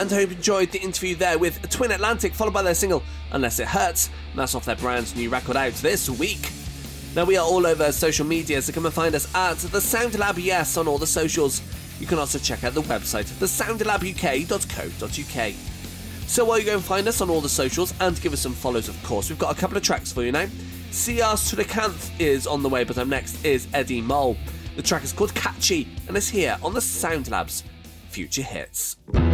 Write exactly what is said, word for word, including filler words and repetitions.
and I hope you enjoyed the interview there with Twin Atlantic, followed by their single Unless It Hurts, and that's off their brand new record out this week. Now, we are all over social media, so come and find us at The Sound Lab Yes on all the socials. You can also check out the website, the sound lab u k dot co dot u k. So while you go and find us on all the socials and give us some follows, of course, we've got a couple of tracks for you now. Siar Srikanth is on the way, but up next is Eddie Mole. The track is called Catchy, and it's here on the Sound Lab's Future Hits.